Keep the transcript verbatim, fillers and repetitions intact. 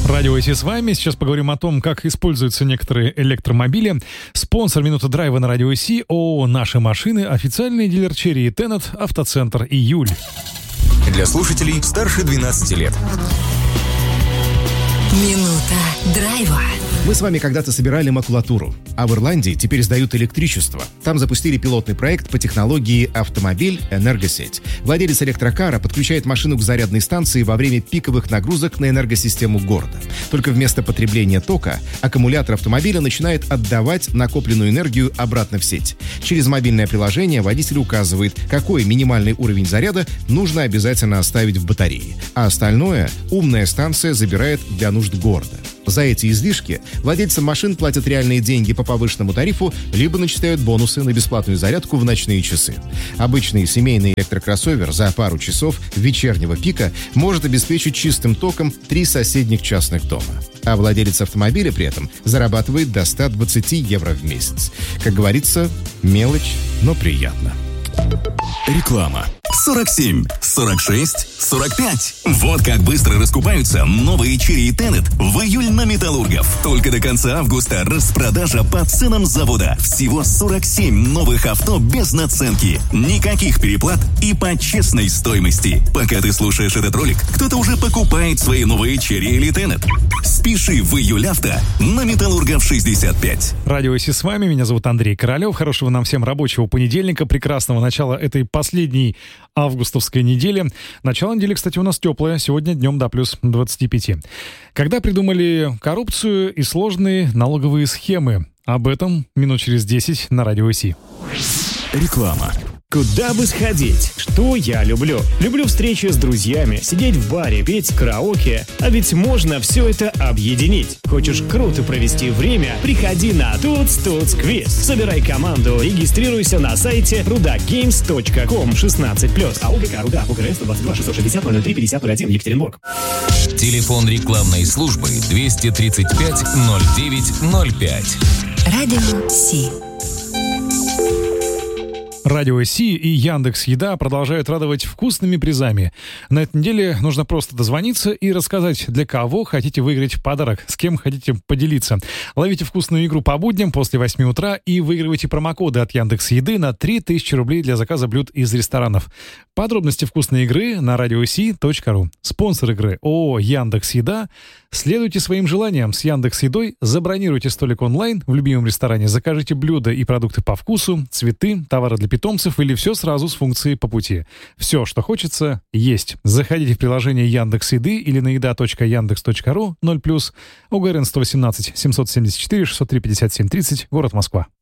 Радио ИС с вами. Сейчас поговорим о том, как используются некоторые электромобили. Спонсор «Минуты драйва» на Радио ИС ООО «Наши машины», официальный дилер Черри и Теннет, автоцентр «Июль». Для слушателей старше двенадцати лет. Минута драйва. Мы с вами когда-то собирали макулатуру, а в Ирландии теперь сдают электричество. Там запустили пилотный проект по технологии «Автомобиль. Энергосеть». Владелец электрокара подключает машину к зарядной станции во время пиковых нагрузок на энергосистему города. Только вместо потребления тока аккумулятор автомобиля начинает отдавать накопленную энергию обратно в сеть. Через мобильное приложение водитель указывает, какой минимальный уровень заряда нужно обязательно оставить в батарее, а остальное умная станция забирает для нужд города. За эти излишки владельцам машин платят реальные деньги по повышенному тарифу, либо начисляют бонусы на бесплатную зарядку в ночные часы. Обычный семейный электрокроссовер за пару часов вечернего пика может обеспечить чистым током три соседних частных дома. А владелец автомобиля при этом зарабатывает до ста двадцати евро в месяц. Как говорится, мелочь, но приятно. Реклама. сорок семь, сорок шесть, сорок пять. Вот как быстро раскупаются новые Черри и Теннет в июль на Металлургов. Только до конца августа распродажа по ценам завода. Всего сорок семь новых авто без наценки. Никаких переплат и по честной стоимости. Пока ты слушаешь этот ролик, кто-то уже покупает свои новые Черри или Теннет. Спеши в июль авто на Металлургов шестьдесят пять. Радио ИС с вами. Меня зовут Андрей Королев. Хорошего нам всем рабочего понедельника. Прекрасного начала этой последней августовской недели. Начало недели, кстати, у нас теплое. Сегодня днем до плюс двадцати пяти. Когда придумали коррупцию и сложные налоговые схемы? Об этом минут через десять на Радио ИС. Реклама. Куда бы сходить? Что я люблю? Люблю встречи с друзьями, сидеть в баре, петь караоке. А ведь можно все это объединить. Хочешь круто провести время? Приходи на Туц Туц Квиз. Собирай команду, регистрируйся на сайте рудакгеймс точка ком шестнадцать плюс. А УГК Руда, УГРН сто двадцать два шестьсот шестьдесят ноль три пятьдесят ноль один, Екатеринбург. Телефон рекламной службы двести тридцать пять ноль девять ноль пять. Радио Си. Радио ИС и Яндекс.Еда продолжают радовать вкусными призами. На этой неделе нужно просто дозвониться и рассказать, для кого хотите выиграть подарок, с кем хотите поделиться. Ловите вкусную игру по будням после восьми утра и выигрывайте промокоды от Яндекс.Еды на три тысячи рублей для заказа блюд из ресторанов. Подробности вкусной игры на радио си точка ру. Спонсор игры ООО «Яндекс.Еда». Следуйте своим желаниям с Яндекс.Едой, забронируйте столик онлайн в любимом ресторане, закажите блюда и продукты по вкусу, цветы, товары для питомцев или все сразу с функцией по пути. Все, что хочется, есть. Заходите в приложение Яндекс.Еды или на еда точка яндекс точка ру, ноль плюс, УГРН сто восемнадцать семьсот семьдесят четыре шестьсот три пятьдесят семь тридцать, город Москва.